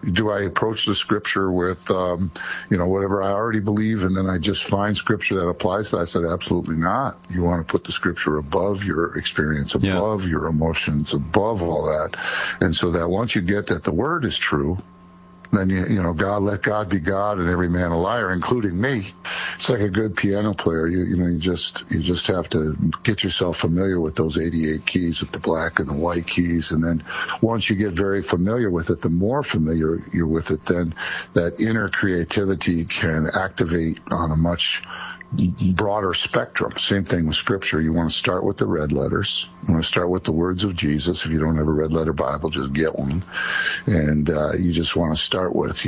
do I approach the scripture with, whatever I already believe, and then I just find scripture that applies to that? I said, absolutely not. You want to put the scripture above your experience, above your emotions, above all that. And so that once you get that the word is true, then God, let God be God and every man a liar, including me. It's like a good piano player. You just have to get yourself familiar with those 88 keys, with the black and the white keys, and then once you get very familiar with it, the more familiar you're with it, then that inner creativity can activate on a much broader spectrum. Same thing with scripture. You want to start with the red letters. You want to start with the words of Jesus. If you don't have a red letter Bible, just get one. And you just want to start with,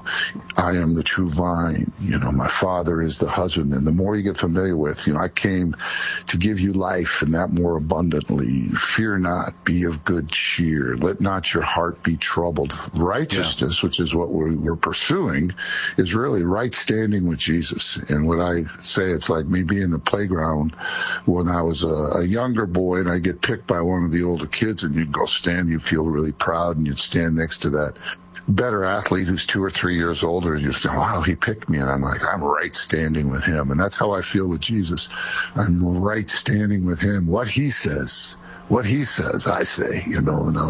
I am the true vine. My Father is the husband. And the more you get familiar with, I came to give you life and that more abundantly. Fear not, be of good cheer. Let not your heart be troubled. Righteousness, which is what we're pursuing, is really right standing with Jesus. And what I say, it's like me being in the playground when I was a younger boy and I get picked by one of the older kids, and you'd go stand, you feel really proud, and you'd stand next to that better athlete who's 2 or 3 years older, and you say, wow, he picked me. And I'm like, I'm right standing with him. And that's how I feel with Jesus. I'm right standing with him. What he says, I say, and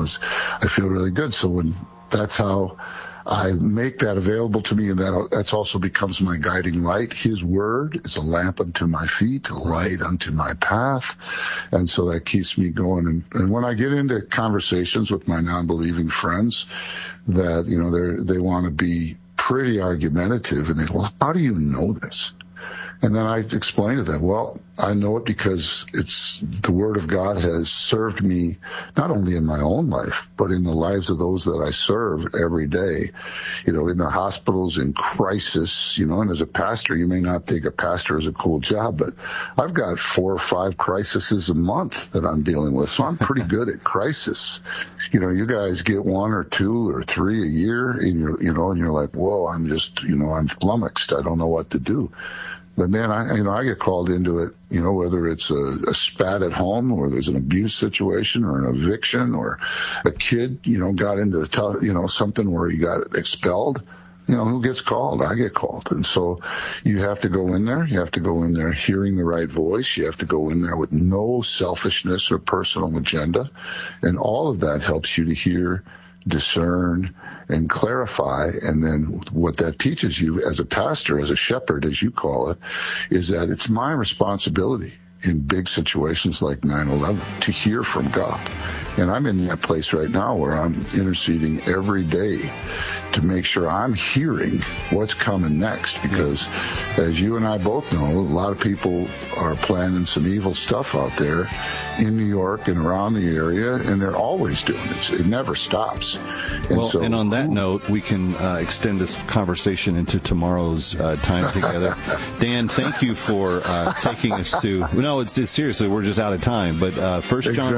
I feel really good. So that's how I make that available to me, and that's also becomes my guiding light. His word is a lamp unto my feet, a light unto my path. And so that keeps me going. And when I get into conversations with my non-believing friends that, they want to be pretty argumentative, and they go, well, how do you know this? And then I explain to them, well, I know it because the Word of God has served me not only in my own life, but in the lives of those that I serve every day. In the hospitals, in crisis, and as a pastor, you may not think a pastor is a cool job, but I've got 4 or 5 crises a month that I'm dealing with, so I'm pretty good at crisis. You guys get 1 or 2 or 3 a year, and you're like, whoa, I'm just, I'm flummoxed. I don't know what to do. But then I get called into it, whether it's a spat at home, or there's an abuse situation, or an eviction, or a kid, got into something where he got expelled. Who gets called? I get called. And so you have to go in there. You have to go in there hearing the right voice. You have to go in there with no selfishness or personal agenda. And all of that helps you to hear, discern, and clarify. And then what that teaches you as a pastor, as a shepherd, as you call it, is that it's my responsibility in big situations like 9/11 to hear from God. And I'm in that place right now where I'm interceding every day to make sure I'm hearing what's coming next, because as you and I both know, a lot of people are planning some evil stuff out there in New York and around the area, and they're always doing it. It never stops. And on that note, we can extend this conversation into tomorrow's time together. Dan, thank you for taking us to... No, it's just seriously, we're just out of time. But 1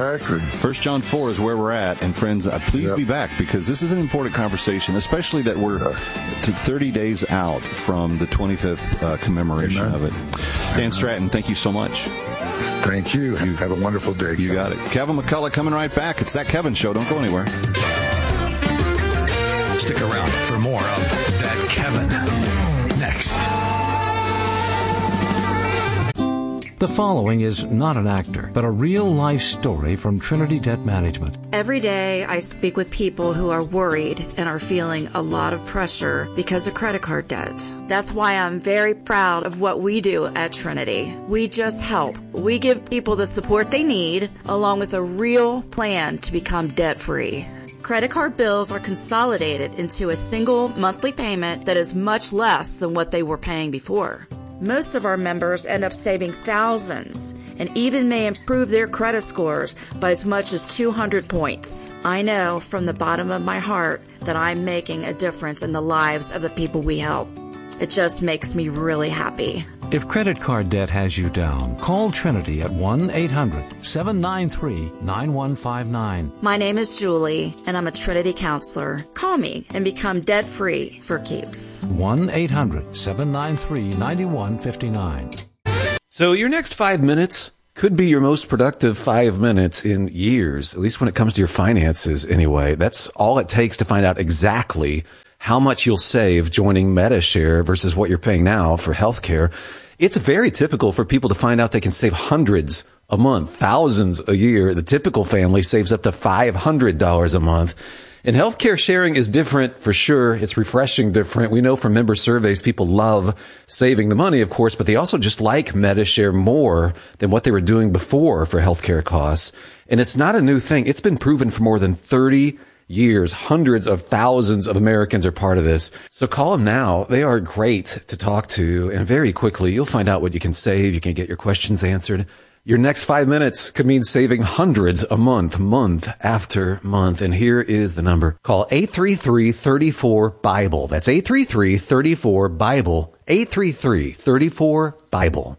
John 4 is where we're at. And friends, please be back, because this is an important conversation, especially that we're 30 days out from the 25th commemoration of it. Dan Stratton, thank you so much. Thank you. Have a wonderful day. You got it. Kevin McCullough coming right back. It's That Kevin Show. Don't go anywhere. Stick around for more of That Kevin next. The following is not an actor, but a real-life story from Trinity Debt Management. Every day I speak with people who are worried and are feeling a lot of pressure because of credit card debt. That's why I'm very proud of what we do at Trinity. We just help. We give people the support they need, along with a real plan to become debt-free. Credit card bills are consolidated into a single monthly payment that is much less than what they were paying before. Most of our members end up saving thousands and even may improve their credit scores by as much as 200 points. I know from the bottom of my heart that I'm making a difference in the lives of the people we help. It just makes me really happy. If credit card debt has you down, call Trinity at 1-800-793-9159. My name is Julie, and I'm a Trinity counselor. Call me and become debt-free for keeps. 1-800-793-9159. So your next 5 minutes could be your most productive 5 minutes in years, at least when it comes to your finances anyway. That's all it takes to find out exactly how much you'll save joining Medi-Share versus what you're paying now for healthcare. It's very typical for people to find out they can save hundreds a month, thousands a year. The typical family saves up to $500 a month. And healthcare sharing is different for sure. It's refreshing different. We know from member surveys, people love saving the money, of course, but they also just like Medi-Share more than what they were doing before for healthcare costs. And it's not a new thing. It's been proven for more than 30 years. Hundreds of thousands of Americans are part of this. So call them now. They are great to talk to. And very quickly, you'll find out what you can save. You can get your questions answered. Your next 5 minutes could mean saving hundreds a month, month after month. And here is the number. Call 833-34-BIBLE. That's 833-34-BIBLE. 833-34-BIBLE.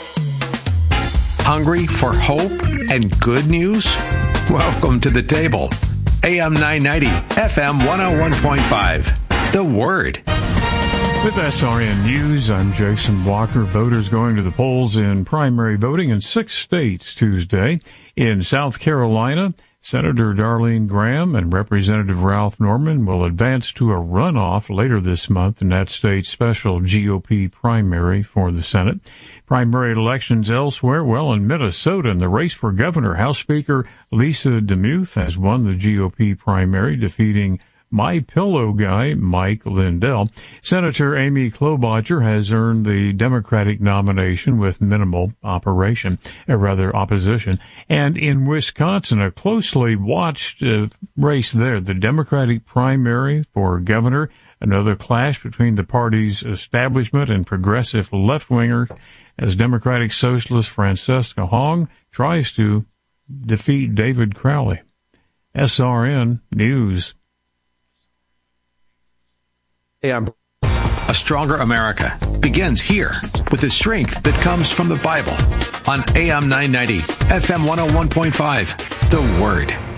Hungry for hope and good news? Welcome to the table. AM 990, FM 101.5. The Word. With SRN News, I'm Jason Blocker. Voters going to the polls in primary voting in 6 states Tuesday. In South Carolina, Senator Darlene Graham and Representative Ralph Norman will advance to a runoff later this month in that state's special GOP primary for the Senate. Primary elections elsewhere, well, in Minnesota, in the race for governor, House Speaker Lisa DeMuth has won the GOP primary, defeating My Pillow guy, Mike Lindell. Senator Amy Klobuchar has earned the Democratic nomination with minimal opposition. And in Wisconsin, a closely watched race there, the Democratic primary for governor, another clash between the party's establishment and progressive left-winger as Democratic Socialist Francesca Hong tries to defeat David Crowley. SRN News. A stronger America begins here with the strength that comes from the Bible on AM 990, FM 101.5, The Word.